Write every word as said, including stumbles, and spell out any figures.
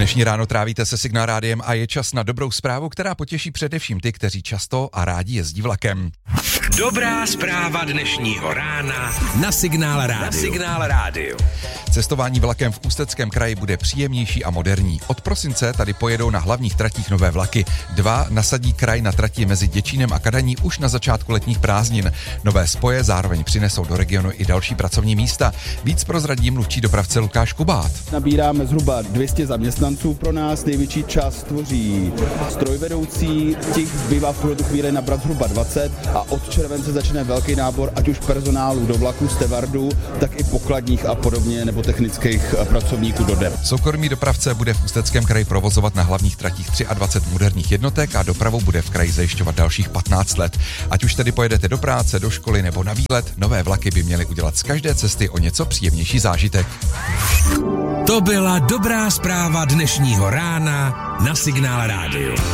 Dnešní ráno trávíte se Signál rádiem a je čas na dobrou zprávu, která potěší především ty, kteří často a rádi jezdí vlakem. Dobrá zpráva dnešního rána na Signál rádiu. Na Signál rádiu. Cestování vlakem v Ústeckém kraji bude příjemnější a moderní. Od prosince tady pojedou na hlavních tratích nové vlaky. Dva nasadí kraj na trati mezi Děčínem a Kadaní už na začátku letních prázdnin. Nové spoje zároveň přinesou do regionu i další pracovní místa. Víc prozradí mluvčí dopravce Lukáš Kubát. Nabíráme zhruba dvě stě zaměstnanců pro nás, největší část tvoří strojvedoucí, těch zbývá v tuhle chvíli nabrat zhruba dvacet a od července začne velký nábor ať už personálu do vlaku, stevardů, tak i pokladních a podobně nebo technických pracovníků do D E P. Soukromý dopravce bude v Ústeckém kraji provozovat na hlavních tratích dvacet tři moderních jednotek a dopravu bude v kraji zajišťovat dalších patnáct let. Ať už tedy pojedete do práce, do školy nebo na výlet, nové vlaky by měly udělat z každé cesty o něco příjemnější zážitek. To byla dobrá zpráva dnešního rána na Signál rádiu.